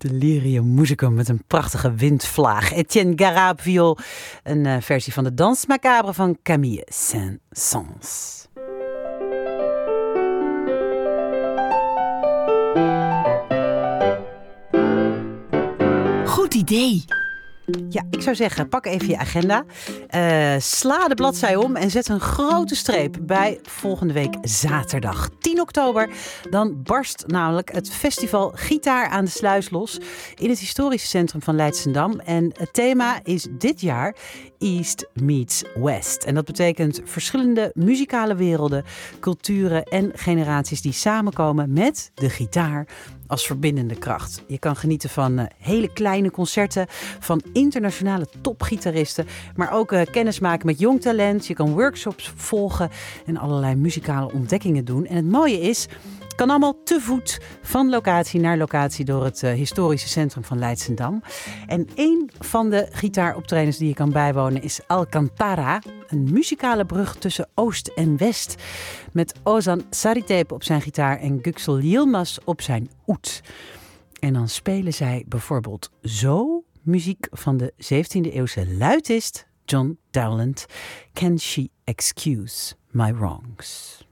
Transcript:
Delirium Musicum met een prachtige windvlaag. Etienne Garab viool, een versie van de Danse Macabre van Camille Saint-Saëns. Goed idee. Ja, ik zou zeggen, pak even je agenda. Sla de bladzij om en zet een grote streep bij volgende week zaterdag 10 oktober. Dan barst namelijk het festival Gitaar aan de Sluis los in het historische centrum van Leidschendam. En het thema is dit jaar East meets West. En dat betekent verschillende muzikale werelden, culturen en generaties die samenkomen met de gitaar als verbindende kracht. Je kan genieten van hele kleine concerten, van internationale topgitaristen, maar ook kennis maken met jong talent. Je kan workshops volgen en allerlei muzikale ontdekkingen doen. En het mooie is, het kan allemaal te voet van locatie naar locatie door het historische centrum van Leidschendam. En een van de gitaaroptredens die je kan bijwonen is Alcantara, een muzikale brug tussen Oost en West. Met Ozan Saritepe op zijn gitaar en Göksel Yilmaz op zijn oud. En dan spelen zij bijvoorbeeld zo muziek van de 17e eeuwse luitist John Dowland. Can She Excuse My Wrongs?